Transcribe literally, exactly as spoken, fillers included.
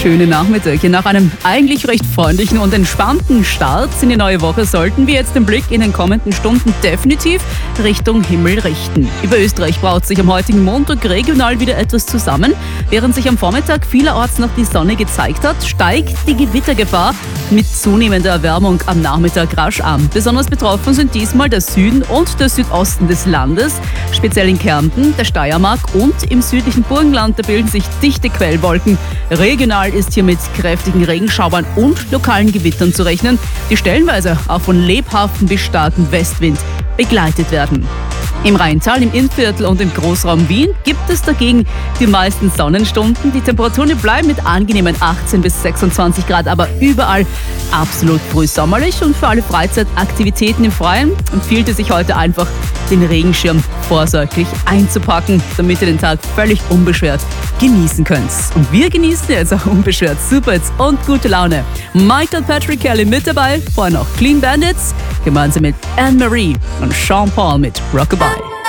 schönen Nachmittag. Nach einem eigentlich recht freundlichen und entspannten Start in die neue Woche sollten wir jetzt den Blick in den kommenden Stunden definitiv Richtung Himmel richten. Über Österreich braut sich am heutigen Montag regional wieder etwas zusammen. Während sich am Vormittag vielerorts noch die Sonne gezeigt hat, steigt die Gewittergefahr mit zunehmender Erwärmung am Nachmittag rasch an. Besonders betroffen sind diesmal der Süden und der Südosten des Landes, speziell in Kärnten, der Steiermark und im südlichen Burgenland. Da bilden sich dichte Quellwolken. Regional ist hier mit kräftigen Regenschauern und lokalen Gewittern zu rechnen, die stellenweise auch von lebhaftem bis starkem Westwind begleitet werden. Im Rheintal, im Innviertel und im Großraum Wien gibt es dagegen die meisten Sonnenstunden. Die Temperaturen bleiben mit angenehmen achtzehn bis sechsundzwanzig Grad, aber überall absolut frühsommerlich. Und für alle Freizeitaktivitäten im Freien empfiehlt es sich heute einfach, den Regenschirm vorsorglich einzupacken, damit ihr den Tag völlig unbeschwert genießen könnt. Und wir genießen jetzt auch unbeschwert Superhits und gute Laune. Michael Patrick Kelly mit dabei, vorher noch Clean Bandits, gemeinsam mit Anne-Marie und Sean Paul mit Rockabye.